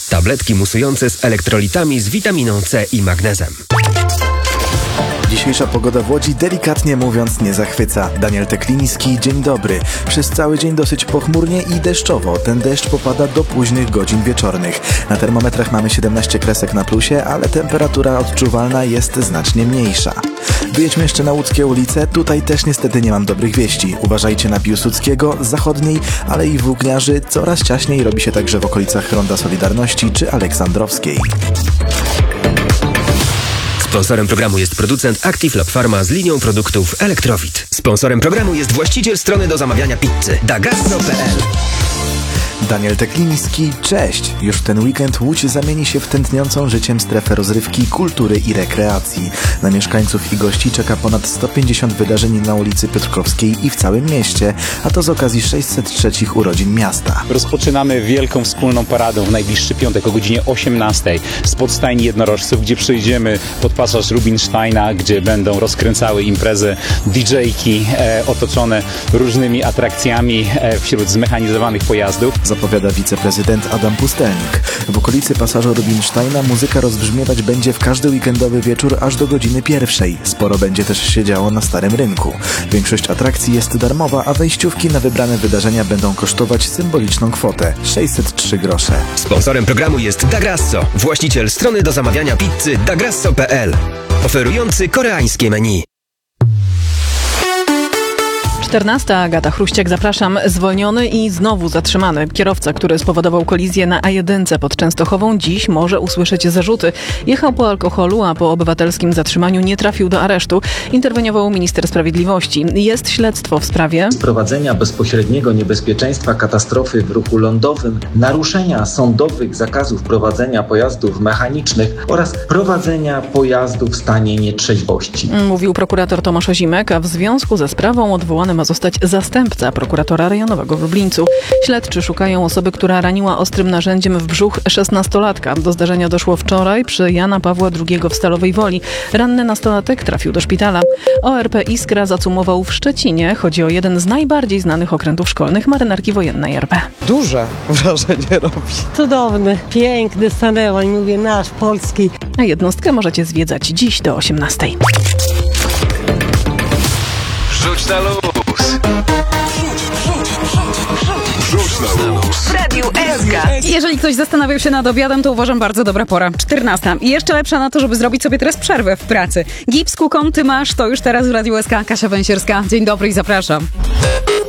Tabletki musujące z elektrolitami z witaminą C i magnezem. Dzisiejsza pogoda w Łodzi delikatnie mówiąc nie zachwyca. Daniel Tekliński, dzień dobry. Przez cały dzień dosyć pochmurnie i deszczowo. Ten deszcz popada do późnych godzin wieczornych. Na termometrach mamy 17 kresek na plusie, ale temperatura odczuwalna jest znacznie mniejsza. Wyjedźmy jeszcze na łódzkie ulice. Tutaj też niestety nie mam dobrych wieści. Uważajcie na Piłsudskiego, Zachodniej, ale i Włókniarzy. Coraz ciaśniej robi się także w okolicach Ronda Solidarności czy Aleksandrowskiej. Sponsorem programu jest producent Active Lab Pharma z linią produktów Elektrowit. Sponsorem programu jest właściciel strony do zamawiania pizzy dagasso.pl. Daniel Tekliński, cześć! Już w ten weekend Łódź zamieni się w tętniącą życiem strefę rozrywki, kultury i rekreacji. Na mieszkańców i gości czeka ponad 150 wydarzeń na ulicy Piotrkowskiej i w całym mieście, a to z okazji 603 urodzin miasta. Rozpoczynamy wielką wspólną paradę w najbliższy piątek o godzinie 18 spod stajni jednorożców, gdzie przejdziemy pod pasaż Rubinsteina, gdzie będą rozkręcały imprezy DJ-ki otoczone różnymi atrakcjami wśród zmechanizowanych pojazdów. Zapowiada wiceprezydent Adam Pustelnik. W okolicy pasażu Rubinsteina muzyka rozbrzmiewać będzie w każdy weekendowy wieczór aż do godziny 1. Sporo będzie też się działo na Starym Rynku. Większość atrakcji jest darmowa, a wejściówki na wybrane wydarzenia będą kosztować symboliczną kwotę 603 grosze. Sponsorem programu jest Dagasso, właściciel strony do zamawiania pizzy dagasso.pl, oferujący koreańskie menu. 14. Agata Chruściak, zapraszam. Zwolniony i znowu zatrzymany. Kierowca, który spowodował kolizję na A1 pod Częstochową, dziś może usłyszeć zarzuty. Jechał po alkoholu, a po obywatelskim zatrzymaniu nie trafił do aresztu. Interweniował minister sprawiedliwości. Jest śledztwo w sprawie wprowadzenia bezpośredniego niebezpieczeństwa katastrofy w ruchu lądowym, naruszenia sądowych zakazów prowadzenia pojazdów mechanicznych oraz prowadzenia pojazdu w stanie nietrzeźwości. Mówił prokurator Tomasz Ozimek, a w związku ze sprawą odwołany ma zostać zastępca prokuratora rejonowego w Lublińcu. Śledczy szukają osoby, która raniła ostrym narzędziem w brzuch 16-latka. Do zdarzenia doszło wczoraj przy Jana Pawła II w Stalowej Woli. Ranny nastolatek trafił do szpitala. ORP Iskra zacumował w Szczecinie. Chodzi o jeden z najbardziej znanych okrętów szkolnych Marynarki Wojennej RP. Duże wrażenie robi. Cudowny, piękny, stanęła i mówię nasz, polski. A jednostkę możecie zwiedzać dziś do 18. Rzuć na luz. Rzuć na luz. W Radiu SK. Jeżeli ktoś zastanawiał się nad obiadem, to uważam bardzo dobra pora. 14. I jeszcze lepsza na to, żeby zrobić sobie teraz przerwę w pracy. Gips Kukon, ty masz, to już teraz w Radiu SK. Kasia Węsierska. Dzień dobry i zapraszam.